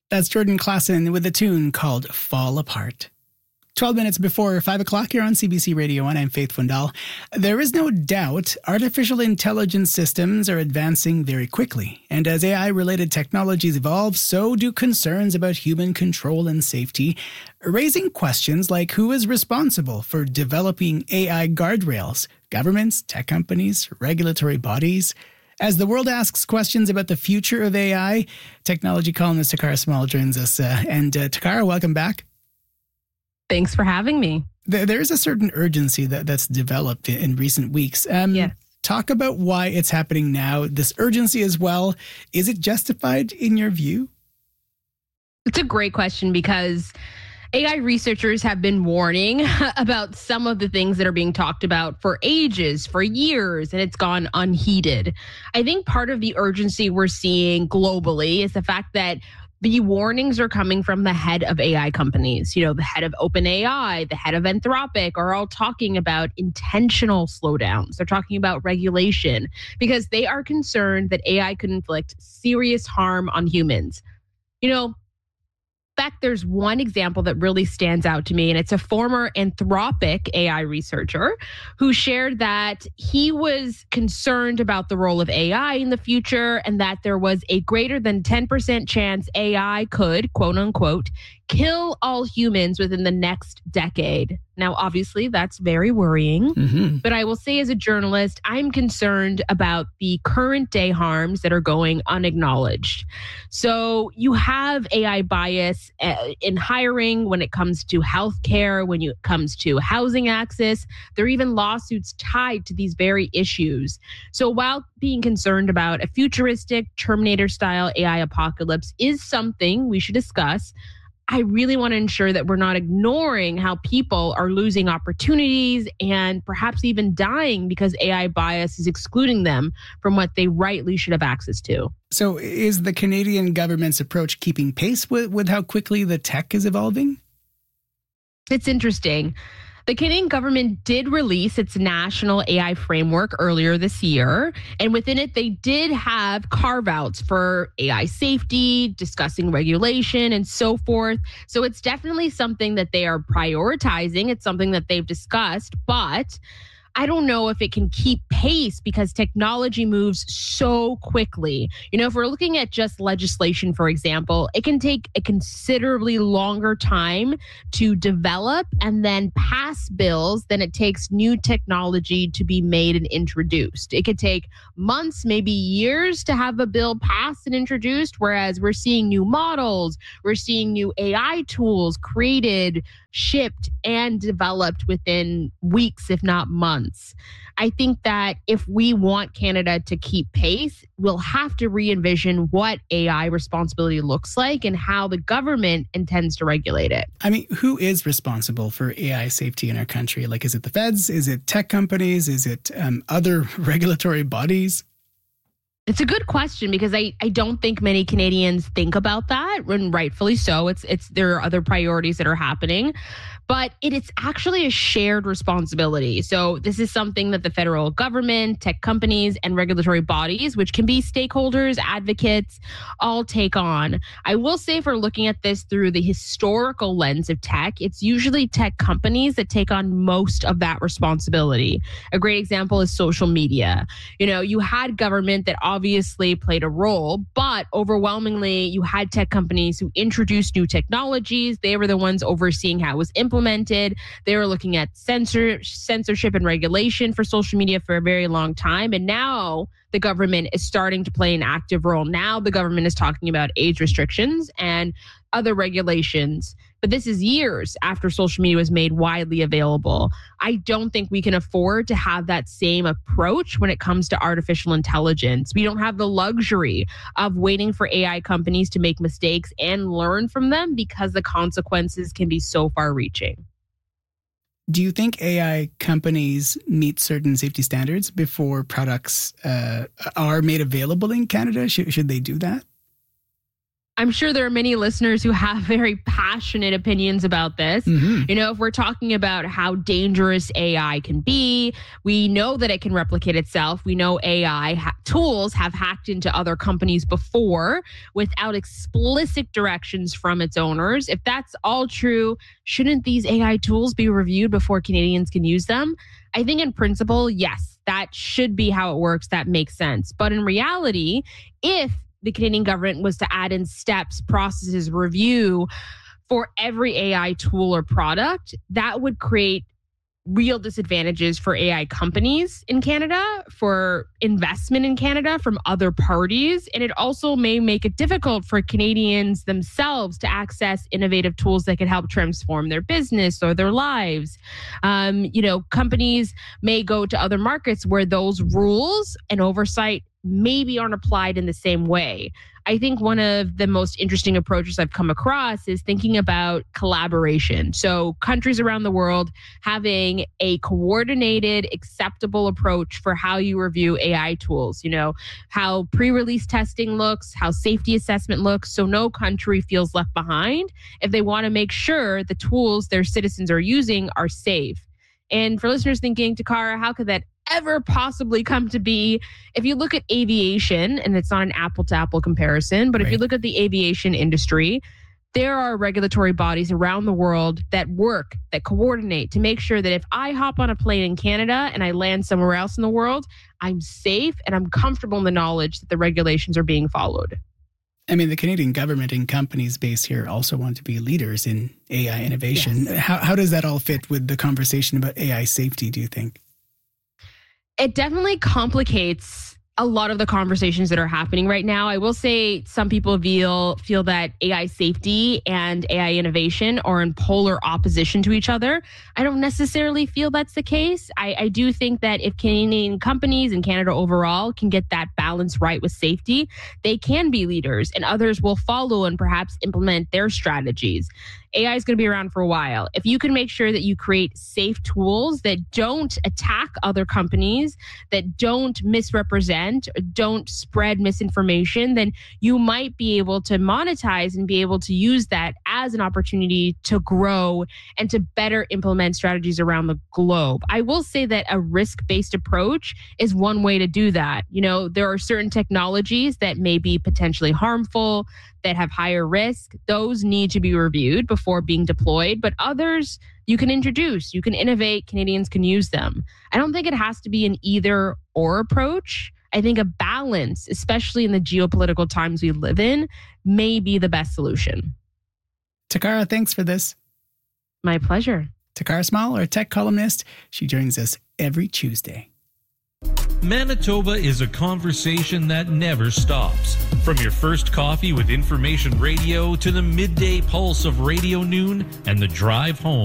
That's Jordan Klassen with a tune called Fall Apart. 12 minutes before 5 o'clock here on CBC Radio 1, I'm Faith Fundal. There is no doubt artificial intelligence systems are advancing very quickly. And as AI-related technologies evolve, so do concerns about human control and safety, raising questions like who is responsible for developing AI guardrails? Governments, tech companies, regulatory bodies? As the world asks questions about the future of AI, technology columnist Takara Small joins us. Takara, welcome back. Thanks for having me. There's a certain urgency that's developed in recent weeks. Yes. Talk about why it's happening now, this urgency as well. Is it justified in your view? It's a great question because AI researchers have been warning about some of the things that are being talked about for ages, for years, and it's gone unheeded. I think part of the urgency we're seeing globally is the fact that the warnings are coming from the head of AI companies. You know, the head of OpenAI, the head of Anthropic are all talking about intentional slowdowns. They're talking about regulation because they are concerned that AI could inflict serious harm on humans. You know, in fact, there's one example that really stands out to me, and it's a former Anthropic AI researcher who shared that he was concerned about the role of AI in the future and that there was a greater than 10% chance AI could, quote unquote, kill all humans within the next decade. Now, obviously, that's very worrying. But I will say as a journalist, I'm concerned about the current day harms that are going unacknowledged. So you have AI bias in hiring when it comes to healthcare, when it comes to housing access. There are even lawsuits tied to these very issues. So while being concerned about a futuristic Terminator-style AI apocalypse is something we should discuss, I really want to ensure that we're not ignoring how people are losing opportunities and perhaps even dying because AI bias is excluding them from what they rightly should have access to. So is the Canadian government's approach keeping pace with how quickly the tech is evolving? It's interesting. The Canadian government did release its national AI framework earlier this year, and within it, they did have carve-outs for AI safety, discussing regulation, and so forth. So it's definitely something that they are prioritizing. It's something that they've discussed, but I don't know if it can keep pace because technology moves so quickly. You know, if we're looking at just legislation, for example, it can take a considerably longer time to develop and then pass bills than it takes new technology to be made and introduced. It could take months, maybe years to have a bill passed and introduced, whereas we're seeing new models, we're seeing new AI tools created, shipped, and developed within weeks, if not months. I think that if we want Canada to keep pace, we'll have to re-envision what AI responsibility looks like and how the government intends to regulate it. I mean, who is responsible for AI safety in our country? Like, is it the feds? Is it tech companies? Is it other regulatory bodies? It's a good question because I don't think many Canadians think about that, and rightfully so. There are other priorities that are happening, but it's actually a shared responsibility. So this is something that the federal government, tech companies, and regulatory bodies, which can be stakeholders, advocates, all take on. I will say if we're looking at this through the historical lens of tech, it's usually tech companies that take on most of that responsibility. A great example is social media. You know, you had government that obviously played a role, but overwhelmingly you had tech companies who introduced new technologies. They were the ones overseeing how it was implemented. They were looking at censorship and regulation for social media for a very long time. And now the government is starting to play an active role. Now the government is talking about age restrictions and other regulations. But this is years after social media was made widely available. I don't think we can afford to have that same approach when it comes to artificial intelligence. We don't have the luxury of waiting for AI companies to make mistakes and learn from them because the consequences can be so far-reaching. Do you think AI companies meet certain safety standards before products are made available in Canada? Should they do that? I'm sure there are many listeners who have very passionate opinions about this. You know, if we're talking about how dangerous AI can be, we know that it can replicate itself. We know AI tools have hacked into other companies before without explicit directions from its owners. If that's all true, shouldn't these AI tools be reviewed before Canadians can use them? I think in principle, yes, that should be how it works. That makes sense. But in reality, if the Canadian government was to add in steps, processes, review for every AI tool or product, that would create real disadvantages for AI companies in Canada, for investment in Canada from other parties. And it also may make it difficult for Canadians themselves to access innovative tools that could help transform their business or their lives. You know, companies may go to other markets where those rules and oversight maybe aren't applied in the same way. I think one of the most interesting approaches I've come across is thinking about collaboration. So countries around the world having a coordinated, acceptable approach for how you review AI tools, you know, how pre-release testing looks, how safety assessment looks, so no country feels left behind if they want to make sure the tools their citizens are using are safe. And for listeners thinking, Takara, how could that ever possibly come to be? If you look at aviation, and it's not an apple-to-apple comparison, but if you look at the aviation industry, there are regulatory bodies around the world that work, that coordinate to make sure that if I hop on a plane in Canada and I land somewhere else in the world, I'm safe and I'm comfortable in the knowledge that the regulations are being followed. I mean, the Canadian government and companies based here also want to be leaders in AI innovation. Yes. How does that all fit with the conversation about AI safety, do you think? It definitely complicates a lot of the conversations that are happening right now. I will say some people feel that AI safety and AI innovation are in polar opposition to each other. I don't necessarily feel that's the case. I do think that if Canadian companies and Canada overall can get that balance right with safety, they can be leaders and others will follow and perhaps implement their strategies. AI is going to be around for a while. If you can make sure that you create safe tools that don't attack other companies, that don't misrepresent, don't spread misinformation, then you might be able to monetize and be able to use that as an opportunity to grow and to better implement strategies around the globe. I will say that a risk-based approach is one way to do that. You know, there are certain technologies that may be potentially harmful, that have higher risk. Those need to be reviewed before being deployed, but others you can introduce, you can innovate, Canadians can use them. I don't think it has to be an either or approach. I think a balance, especially in the geopolitical times we live in, may be the best solution. Takara, thanks for this. My pleasure. Takara Small, our tech columnist, she joins us every Tuesday. Manitoba is a conversation that never stops. From your first coffee with information radio to the midday pulse of Radio Noon and the drive home.